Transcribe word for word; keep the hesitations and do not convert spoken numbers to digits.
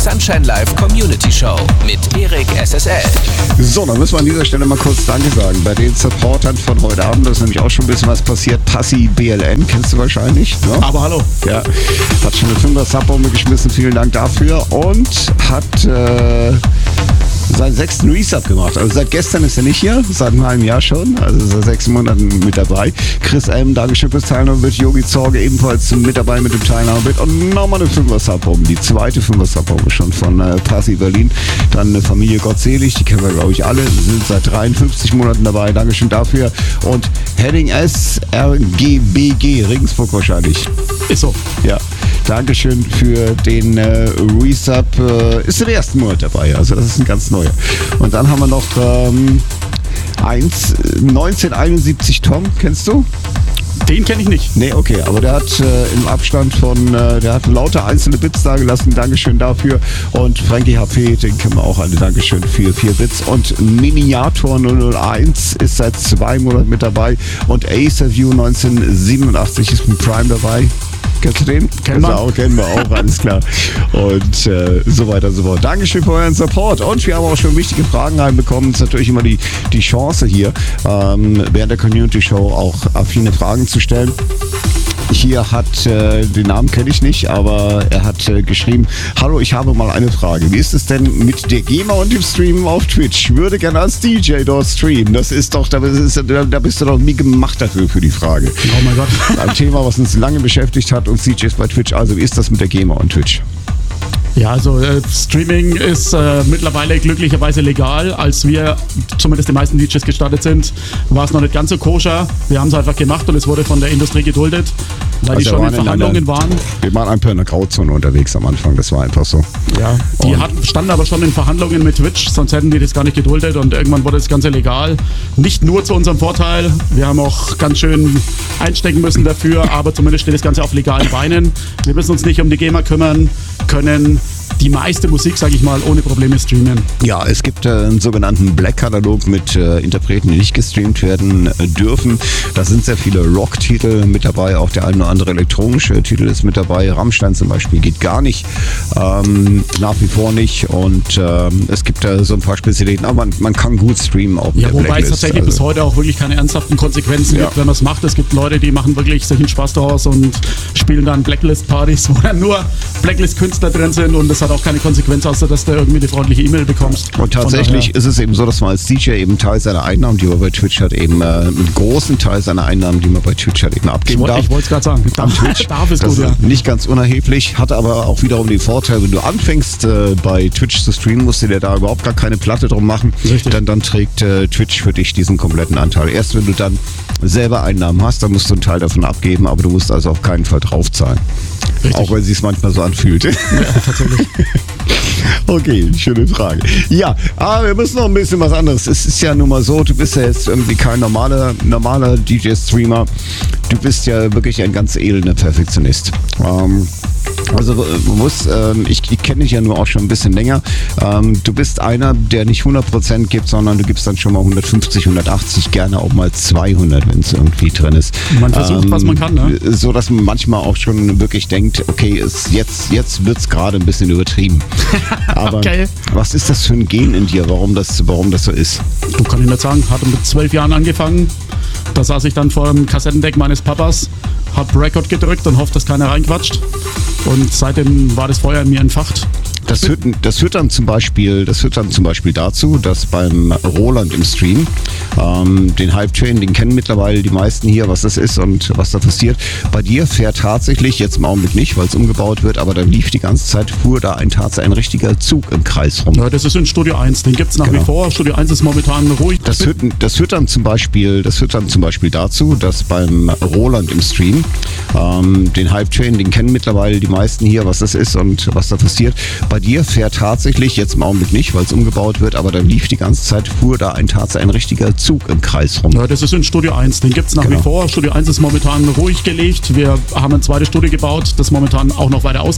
Sunshine Live Community Show mit Erik S S L. So, dann müssen wir an dieser Stelle mal kurz Danke sagen bei den Supportern von heute Abend. Da ist nämlich auch schon ein bisschen was passiert. Passi B L N, kennst du wahrscheinlich, ne? Aber hallo. Ja, hat schon eine Fünfer-Subbombe geschmissen. Vielen Dank dafür. Und hat äh, seinen sechsten Resub gemacht. Also seit gestern ist er nicht hier, seit einem halben Jahr schon. Also seit sechs Monaten mit dabei. Chris M, Dankeschön fürs Teilnahme mit. Yogi Zorge ebenfalls mit dabei mit dem Teilnahme mit. Und nochmal eine Fünfer-Subbombe. Die zweite Fünfer-Subbombe schon von äh, Passi Berlin. Dann eine Familie Gottselig, die kennen wir glaube ich alle. Sind seit dreiundfünfzig Monaten dabei. Dankeschön dafür. Und Heading S, R G B G, Regensburg wahrscheinlich. Ist so. Ja. Dankeschön für den äh, Resub. Äh, ist im ersten Monat dabei, also das ist ein ganz neuer. Und dann haben wir noch ähm, eins, neunzehnhunderteinundsiebzig Tom, kennst du? Den kenne ich nicht. Nee, okay, aber der hat äh, im Abstand von, äh, der hat lauter einzelne Bits da gelassen. Dankeschön dafür. Und Frankie H P, den kennen wir auch alle. Dankeschön für vier Bits. Und Miniator null null eins ist seit zwei Monaten mit dabei. Und Acerview neunzehnhundertsiebenundachtzig ist mit Prime dabei. Kennst du den? Kennen wir auch. Kennen wir auch, alles klar. Und äh, so weiter und so fort. Dankeschön für euren Support. Und wir haben auch schon wichtige Fragen reinbekommen. Es ist natürlich immer die, die Chance hier, ähm, während der Community Show auch affine Fragen zu stellen. Hier hat, äh, den Namen kenne ich nicht, aber er hat äh, geschrieben, hallo, ich habe mal eine Frage. Wie ist es denn mit der GEMA und dem Streamen auf Twitch? Ich würde gerne als D J dort streamen. Das ist doch, da bist, da bist du doch nie gemacht dafür für die Frage. Oh mein Gott. Ein Thema, was uns lange beschäftigt hat, uns D Js bei Twitch. Also wie ist das mit der GEMA und Twitch? Ja, also äh, Streaming ist äh, mittlerweile glücklicherweise legal. Als wir, zumindest die meisten D Js gestartet sind, war es noch nicht ganz so koscher. Wir haben es einfach gemacht und es wurde von der Industrie geduldet, weil also die schon in Verhandlungen einer, waren. Wir waren einfach in der Grauzone unterwegs am Anfang, das war einfach so. Ja, die hatten, standen aber schon in Verhandlungen mit Twitch, sonst hätten die das gar nicht geduldet und irgendwann wurde das Ganze legal. Nicht nur zu unserem Vorteil, wir haben auch ganz schön einstecken müssen dafür, aber zumindest steht das Ganze auf legalen Beinen. Wir müssen uns nicht um die GEMA kümmern, können die meiste Musik, sage ich mal, ohne Probleme streamen. Ja, es gibt äh, einen sogenannten Black-Katalog mit äh, Interpreten, die nicht gestreamt werden äh, dürfen. Da sind sehr viele Rock-Titel mit dabei, auch der ein oder andere elektronische Titel ist mit dabei. Rammstein zum Beispiel geht gar nicht, ähm, nach wie vor nicht. Und ähm, es gibt da äh, so ein paar Spezialitäten, aber man, man kann gut streamen auch mit ja, der wobei Blacklist. es tatsächlich also, bis heute auch wirklich keine ernsthaften Konsequenzen ja. gibt, wenn man es macht. Es gibt Leute, die machen wirklich sich einen Spaß daraus und spielen dann Blacklist-Partys, wo dann nur Blacklist-Künstler drin sind und das hat auch keine Konsequenz, außer dass du irgendwie die freundliche E-Mail bekommst. Und tatsächlich ist es eben so, dass man als D J eben Teil seiner Einnahmen, die man bei Twitch hat, eben äh, einen großen Teil seiner Einnahmen, die man bei Twitch hat, eben abgeben ich darf. Ich wollte es gerade sagen. Am Twitch. Darf es das gut, ist ja. nicht ganz unerheblich, hat aber auch wiederum den Vorteil, wenn du anfängst äh, bei Twitch zu streamen, musst du dir da überhaupt gar keine Platte drum machen. Richtig. Dann, dann trägt äh, Twitch für dich diesen kompletten Anteil. Erst wenn du dann selber Einnahmen hast, dann musst du einen Teil davon abgeben, aber du musst also auf keinen Fall draufzahlen. Richtig. Auch wenn es sich manchmal so anfühlt. Ja, tatsächlich. Okay, schöne Frage. Ja, aber wir müssen noch ein bisschen was anderes. Es ist ja nun mal so, du bist ja jetzt irgendwie kein normaler, normaler D J-Streamer. Du bist ja wirklich ein ganz elender Perfektionist. Ähm, Also man muss, ähm, ich, ich kenne dich ja nur auch schon ein bisschen länger. Ähm, du bist einer, der nicht hundert Prozent gibt, sondern du gibst dann schon mal hundertfünfzig, hundertachtzig, gerne auch mal zweihundert, wenn es irgendwie drin ist. Man versucht, ähm, was man kann, ne? So, dass man manchmal auch schon wirklich denkt, okay, es, jetzt, jetzt wird es gerade ein bisschen übertrieben. Aber okay. Was ist das für ein Gen in dir, warum das, warum das so ist? Du kann ich nicht sagen, hatte mit zwölf Jahren angefangen. Da saß ich dann vor dem Kassettendeck meines Papas, hab Record gedrückt und hofft, dass keiner reinquatscht. Und seitdem war das Feuer in mir entfacht. Das führt, das führt dann zum Beispiel, das führt dann zum Beispiel dazu, dass beim Roland im Stream, ähm, den Hype Train, den kennen mittlerweile die meisten hier, was das ist und was da passiert. Bei dir fährt tatsächlich, jetzt im Augenblick nicht, weil es umgebaut wird, aber da lief die ganze Zeit, fuhr da ein tatsächlich ein richtiger Zug im Kreis rum. Ja, das ist in Studio eins, den gibt es nach Genau. wie vor. Studio eins ist momentan ruhig. Das führt, das führt dann zum Beispiel, das führt dann zum Beispiel dazu, dass beim Roland im Stream, ähm, den Hype Train, den kennen mittlerweile die meisten hier, was das ist und was da passiert. Bei dir fährt tatsächlich, jetzt im Augenblick nicht, weil es umgebaut wird, aber da lief die ganze Zeit, fuhr da ein tatsächlich ein richtiger Zug im Kreis rum. Ja, das ist in Studio eins, den gibt es nach Genau. wie vor. Studio eins ist momentan ruhig gelegt. Wir haben ein zweites Studio gebaut, das momentan auch noch weiter ausgebaut